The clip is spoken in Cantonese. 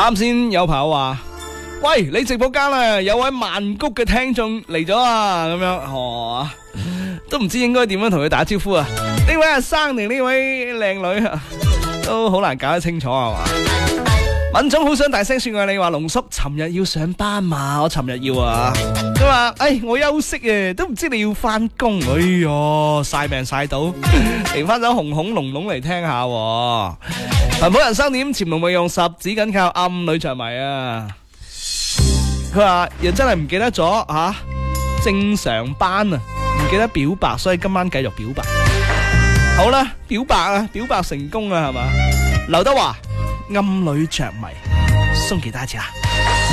啱先有朋友話，喂，你直播間啊有位曼谷嘅聽眾嚟咗啊，咁樣都唔知應該點樣同佢打招呼啊？呢位阿生定呢位靚女啊，都好難搞得清楚係嘛？敏總好想大聲說愛你，話龍叔尋日要上班嘛，我尋日要啊。佢話我休息啊，都唔知你要翻工，哎喲晒命晒到，嚟翻首紅紅龍龍嚟聽下。頻譜人生點潛龍未用十指緊靠暗女着迷啊！佢話又真係唔記得咗正常班啊，唔記得表白，所以今晚繼續表白。好啦，表白成功啦，係嘛？劉德華暗女着迷，送給大家。